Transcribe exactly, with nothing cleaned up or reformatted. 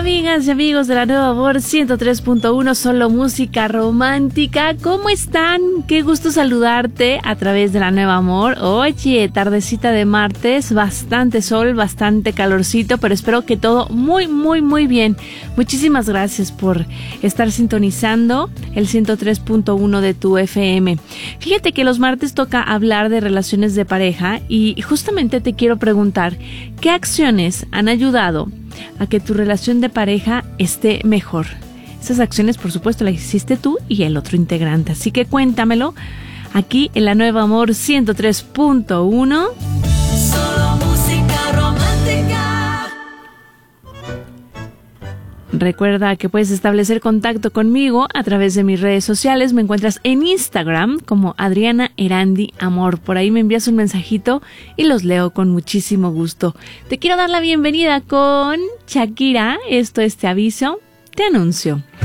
amigas y amigos de la Nueva Amor ciento tres punto uno, solo música romántica. ¿Cómo están? Qué gusto saludarte a través de la Nueva Amor. Oye, tardecita de martes, bastante sol, bastante calorcito, pero espero que todo muy, muy, muy bien. Muchísimas gracias por estar sintonizando el ciento tres punto uno de tu F M. Fíjate que los martes toca hablar de relaciones de pareja y justamente te quiero preguntar, ¿qué acciones han ayudado a que tu relación de pareja esté mejor? Esas acciones, por supuesto, las hiciste tú y el otro integrante. Así que cuéntamelo aquí en la Nueva Amor ciento tres punto uno. Solo música romántica. Recuerda que puedes establecer contacto conmigo a través de mis redes sociales. Me encuentras en Instagram como Adriana Erandi Amor. Por ahí me envías un mensajito y los leo con muchísimo gusto. Te quiero dar la bienvenida con Shakira. Esto es Te Aviso, Te Anuncio.